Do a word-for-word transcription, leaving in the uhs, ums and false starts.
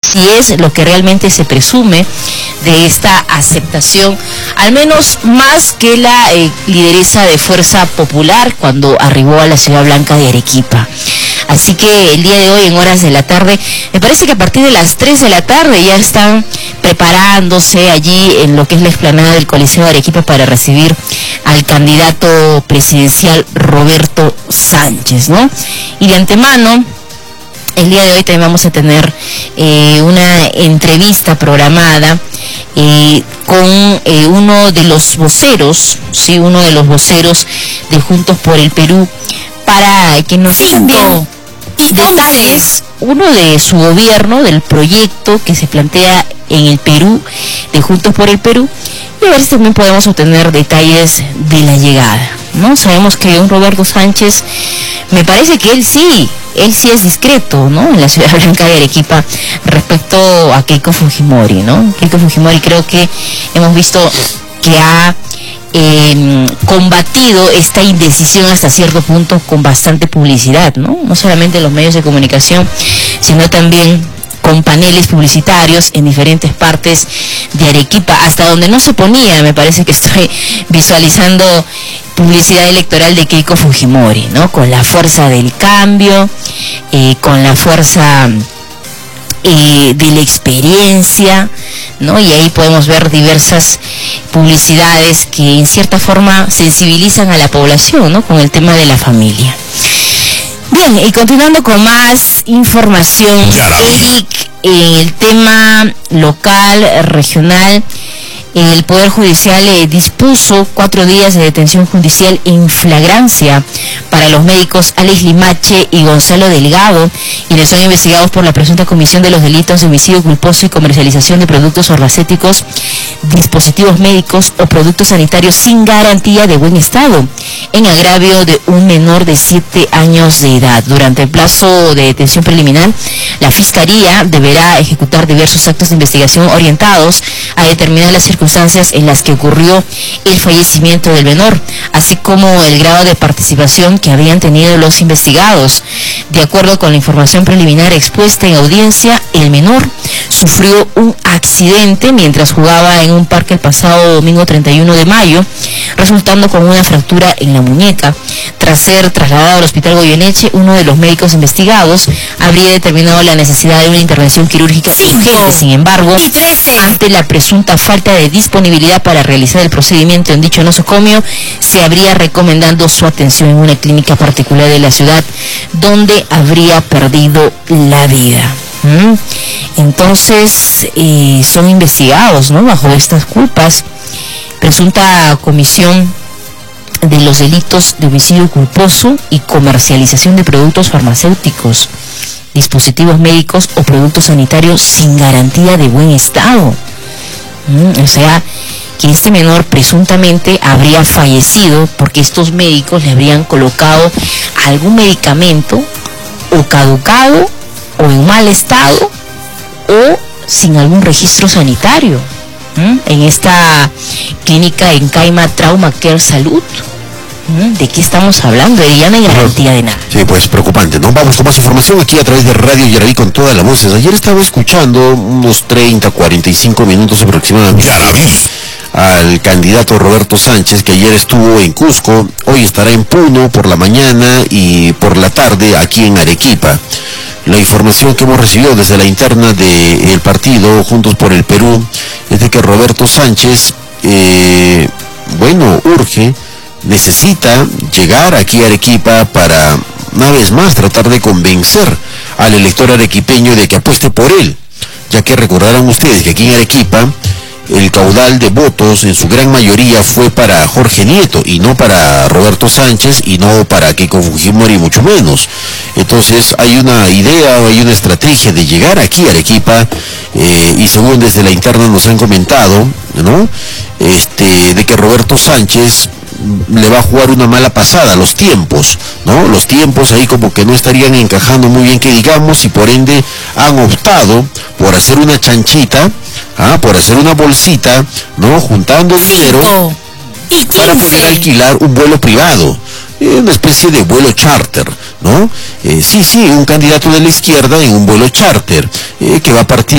si es lo que realmente se presume de esta aceptación, al menos más que la eh, lideresa de Fuerza Popular cuando arribó a la Ciudad Blanca de Arequipa. Así que el día de hoy, en horas de la tarde, me parece que a partir de las tres de la tarde ya están preparándose allí en lo que es la explanada del Coliseo de Arequipa para recibir al candidato presidencial Roberto Sánchez, ¿no? Y de antemano, el día de hoy también vamos a tener eh, una entrevista programada eh, con eh, uno de los voceros, sí, uno de los voceros de Juntos por el Perú, para que nos dé detalles, uno de su gobierno, del proyecto que se plantea en el Perú, de Juntos por el Perú, y a ver si también podemos obtener detalles de la llegada, ¿no? Sabemos que un Roberto Sánchez, me parece que él sí, él sí es discreto, ¿no?, en la Ciudad Blanca de Arequipa respecto a Keiko Fujimori, ¿no? Keiko Fujimori creo que hemos visto que ha Eh, combatido esta indecisión hasta cierto punto con bastante publicidad, ¿no? No solamente en los medios de comunicación, sino también con paneles publicitarios en diferentes partes de Arequipa, hasta donde no se ponía, me parece que estoy visualizando publicidad electoral de Keiko Fujimori, ¿no? Con la fuerza del cambio, eh, con la fuerza Eh, de la experiencia, ¿no? Y ahí podemos ver diversas publicidades que en cierta forma sensibilizan a la población, ¿no?, con el tema de la familia. Bien, y continuando con más información, Eric, en el tema local, regional, el Poder Judicial eh, dispuso cuatro días de detención judicial en flagrancia para los médicos Alex Limache y Gonzalo Delgado, quienes son investigados por la presunta comisión de los delitos de homicidio culposo y comercialización de productos farmacéuticos, dispositivos médicos o productos sanitarios sin garantía de buen estado, en agravio de un menor de siete años de edad. Durante el plazo de detención preliminar, la Fiscalía deberá ejecutar diversos actos de investigación orientados a determinar las circunstancias en las que ocurrió el fallecimiento del menor, así como el grado de participación que habían tenido los investigados. De acuerdo con la información preliminar expuesta en audiencia, el menor sufrió un accidente mientras jugaba en un parque el pasado domingo treinta y uno de mayo, resultando con una fractura en la muñeca. Tras ser trasladado al Hospital Goyeneche, uno de los médicos investigados habría determinado la necesidad de una intervención quirúrgica urgente. Sin embargo, ante la presunta falta de disponibilidad para realizar el procedimiento en dicho nosocomio, se habría recomendado su atención en una clínica particular de la ciudad, donde habría perdido la vida. ¿Mm? Entonces, eh, son investigados, ¿no?, bajo estas culpas, presunta comisión de los delitos de homicidio culposo y comercialización de productos farmacéuticos, dispositivos médicos o productos sanitarios sin garantía de buen estado. ¿Mm? O sea, que este menor presuntamente habría fallecido porque estos médicos le habrían colocado algún medicamento o caducado o en mal estado o sin algún registro sanitario. ¿Mm? En esta clínica en Caima Trauma Care Salud. ¿Mm? ¿De qué estamos hablando? De ya no hay garantía de nada. Sí, pues preocupante, ¿no? Vamos con más información aquí a través de Radio Yaraví con todas las voces. Ayer estaba escuchando unos treinta, cuarenta y cinco minutos aproximadamente al candidato Roberto Sánchez, que ayer estuvo en Cusco, hoy estará en Puno por la mañana y por la tarde aquí en Arequipa. La información que hemos recibido desde la interna del partido Juntos por el Perú es de que Roberto Sánchez, eh, bueno, urge, necesita llegar aquí a Arequipa para, una vez más, tratar de convencer al elector arequipeño de que apueste por él, ya que recordarán ustedes que aquí en Arequipa el caudal de votos en su gran mayoría fue para Jorge Nieto y no para Roberto Sánchez y no para Keiko Fujimori, mucho menos. Entonces hay una idea, hay una estrategia de llegar aquí a Arequipa, eh, y según desde la interna nos han comentado, ¿no?, este, de que Roberto Sánchez le va a jugar una mala pasada, los tiempos, ¿no? Los tiempos ahí como que no estarían encajando muy bien, que digamos, y por ende han optado por hacer una chanchita, ¿ah?, por hacer una bolsita, ¿no?, juntando dinero para poder alquilar un vuelo privado, una especie de vuelo charter, ¿no? Eh, sí, sí, un candidato de la izquierda en un vuelo charter, eh, que va a partir